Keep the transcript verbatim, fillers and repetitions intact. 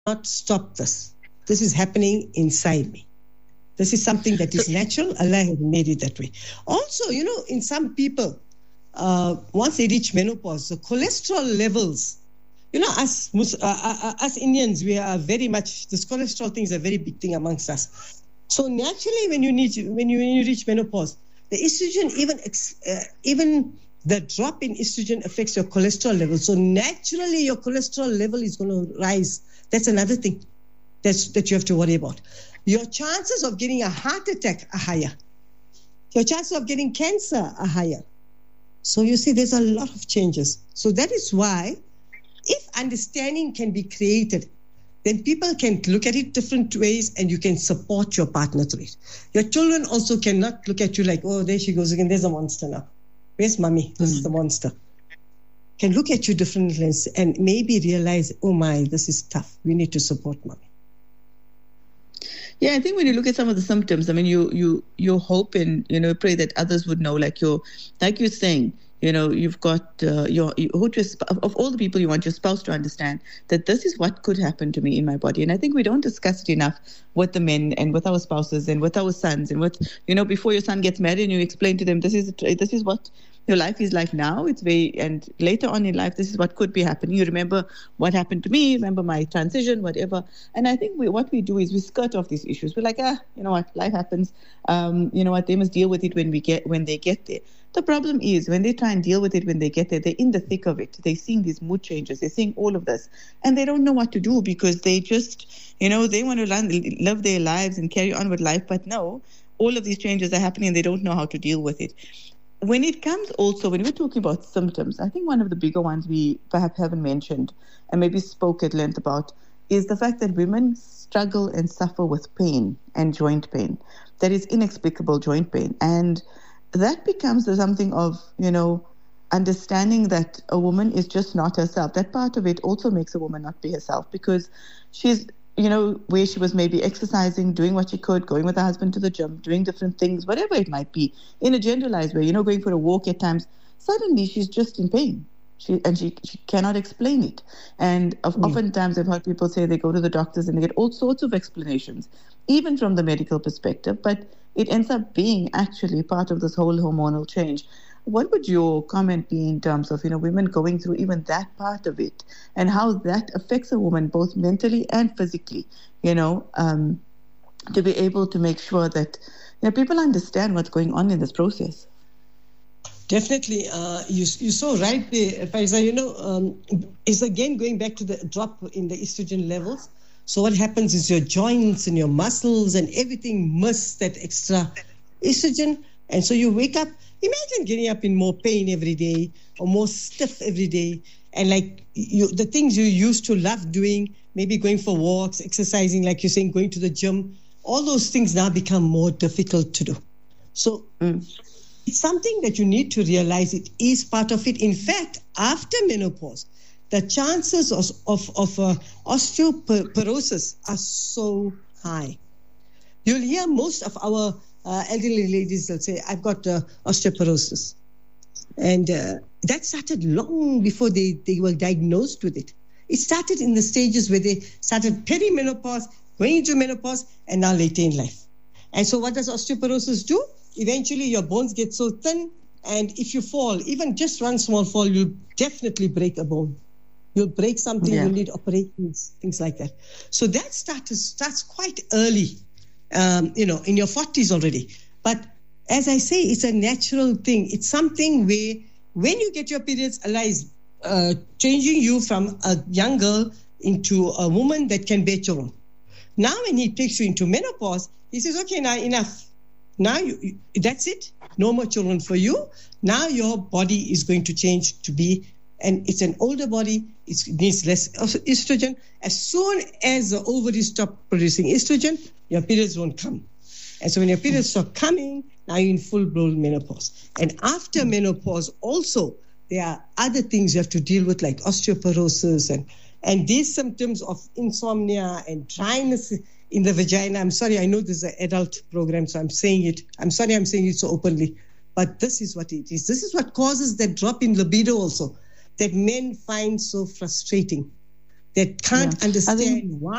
not stop this. This is happening inside me. This is something that is natural. Allah has made it that way. Also, you know, in some people, uh, once they reach menopause, the cholesterol levels, you know, us, uh, uh, us Indians, we are very much, this cholesterol thing is a very big thing amongst us. So naturally, when you need, when you, when you reach menopause, the estrogen, even uh, even the drop in estrogen affects your cholesterol level. So naturally, your cholesterol level is going to rise. That's another thing that's, that you have to worry about. Your chances of getting a heart attack are higher. Your chances of getting cancer are higher. So you see, there's a lot of changes. So that is why, if understanding can be created, then people can look at it different ways and you can support your partner through it. Your children also cannot look at you like, oh, there she goes again, there's a monster now. Where's mommy? This mm. is the monster. Can look at you differently and maybe realize, oh my, this is tough. We need to support mommy. Yeah, I think when you look at some of the symptoms, I mean, you you you hope and, you know, pray that others would know, like you're, like you're saying, you know, you've got uh, your, you, who to, of all the people you want your spouse to understand that this is what could happen to me in my body. And I think we don't discuss it enough with the men and with our spouses and with our sons and with, you know, before your son gets married and you explain to them, this is, this is what your life is like now. It's very, and later on in life, this is what could be happening. You remember what happened to me, remember my transition, whatever. And I think we, what we do is we skirt off these issues. We're like, ah, you know what, life happens. Um, you know what, they must deal with it when we get, when they get there. The problem is when they try and deal with it when they get there, they're in the thick of it. They're seeing these mood changes. They're seeing all of this. And they don't know what to do because they just, you know, they want to learn, live their lives and carry on with life. But no, all of these changes are happening and they don't know how to deal with it. When it comes also, when we're talking about symptoms, I think one of the bigger ones we perhaps haven't mentioned and maybe spoke at length about is the fact that women struggle and suffer with pain and joint pain. That is inexplicable joint pain. And that becomes something of, you know, understanding that a woman is just not herself. That part of it also makes a woman not be herself because she's, you know, where she was maybe exercising, doing what she could, going with her husband to the gym, doing different things, whatever it might be, in a generalized way, you know, going for a walk at times. Suddenly she's just in pain. She, and she, she cannot explain it. And of, mm. oftentimes I've heard people say they go to the doctors and they get all sorts of explanations, even from the medical perspective, but it ends up being actually part of this whole hormonal change. What would your comment be in terms of, you know, women going through even that part of it and how that affects a woman both mentally and physically, you know, um, to be able to make sure that, you know, people understand what's going on in this process? Definitely. Uh, you, you're so right there, Faiza. You know, um, it's again going back to the drop in the estrogen levels. So what happens is your joints and your muscles and everything miss that extra estrogen. And so you wake up, imagine getting up in more pain every day or more stiff every day. And like you, the things you used to love doing, maybe going for walks, exercising, like you're saying, going to the gym, all those things now become more difficult to do. So mm. it's something that you need to realize it is part of it. In fact, after menopause, the chances of, of, of uh, osteoporosis are so high. You'll hear most of our uh, elderly ladies will say, I've got uh, osteoporosis. And uh, that started long before they, they were diagnosed with it. It started in the stages where they started perimenopause, going into menopause, and now later in life. And so what does osteoporosis do? Eventually your bones get so thin, and if you fall, even just one small fall, you'll definitely break a bone. You'll break something, yeah. You'll need operations, things like that. So that starts, starts quite early, um, you know, in your forties already. But as I say, it's a natural thing. It's something where when you get your periods, Allah is uh, changing you from a young girl into a woman that can bear children. Now when he takes you into menopause, he says, okay, now enough. Now you, you, that's it. No more children for you. Now your body is going to change to be, and it's an older body. It needs less estrogen. As soon as the ovaries stop producing estrogen, your periods won't come. And so when your periods stop coming, now you're in full-blown menopause. And after menopause also, there are other things you have to deal with, like osteoporosis and, and these symptoms of insomnia and dryness in the vagina. I'm sorry, I know this is an adult program, so I'm saying it. I'm sorry I'm saying it so openly. But this is what it is. This is what causes that drop in libido also, that men find so frustrating. that can't Yeah. I understand think- why